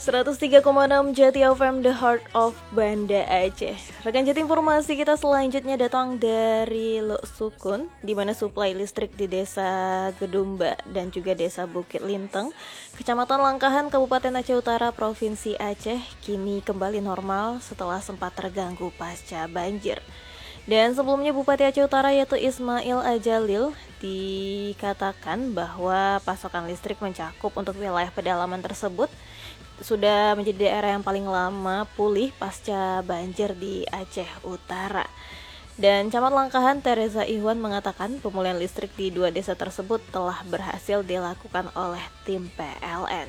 103,6 Jati FM, The Heart of Banda Aceh. Rekan Jati, informasi kita selanjutnya datang dari Lok Sukun, di mana suplai listrik di Desa Gedumba dan juga Desa Bukit Linteng, Kecamatan Langkahan, Kabupaten Aceh Utara, Provinsi Aceh, kini kembali normal setelah sempat terganggu pasca banjir. Dan sebelumnya Bupati Aceh Utara yaitu Ismail Ajalil dikatakan bahwa pasokan listrik mencakup untuk wilayah pedalaman tersebut sudah menjadi daerah yang paling lama pulih pasca banjir di Aceh Utara. Dan Camat Langkahan Teresa Ihwan mengatakan pemulihan listrik di dua desa tersebut telah berhasil dilakukan oleh tim PLN.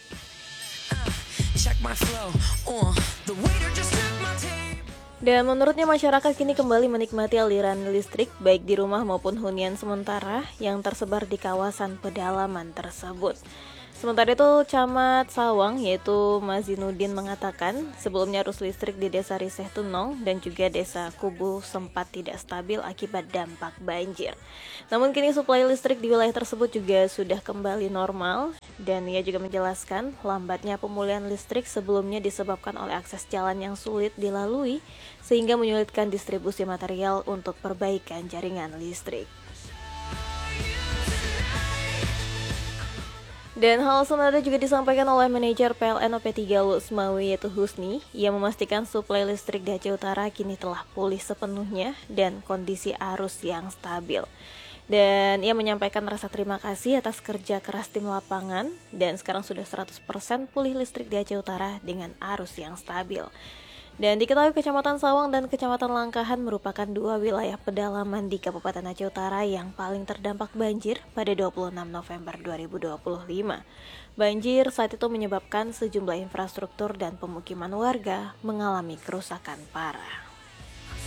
Dan menurutnya masyarakat kini kembali menikmati aliran listrik baik di rumah maupun hunian sementara yang tersebar di kawasan pedalaman tersebut. Sementara itu, Camat Sawang yaitu Mazinudin mengatakan sebelumnya arus listrik di Desa Riseh Tunong dan juga Desa Kubu sempat tidak stabil akibat dampak banjir. Namun kini suplai listrik di wilayah tersebut juga sudah kembali normal, dan ia juga menjelaskan lambatnya pemulihan listrik sebelumnya disebabkan oleh akses jalan yang sulit dilalui sehingga menyulitkan distribusi material untuk perbaikan jaringan listrik. Dan hal senada juga disampaikan oleh manajer PLN OP3 Luxmawi yaitu Husni. Ia memastikan suplai listrik di Aceh Utara kini telah pulih sepenuhnya dan kondisi arus yang stabil. Dan ia menyampaikan rasa terima kasih atas kerja keras tim lapangan dan sekarang sudah 100% pulih listrik di Aceh Utara dengan arus yang stabil. Dan diketahui Kecamatan Sawang dan Kecamatan Langkahan merupakan dua wilayah pedalaman di Kabupaten Aceh Utara yang paling terdampak banjir pada 26 November 2025. Banjir saat itu menyebabkan sejumlah infrastruktur dan pemukiman warga mengalami kerusakan parah.